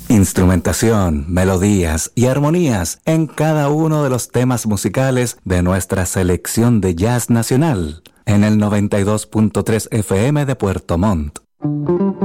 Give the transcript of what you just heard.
Instrumentación, melodías y armonías en cada uno de los temas musicales de nuestra selección de jazz nacional en el 92.3 FM de Puerto Montt.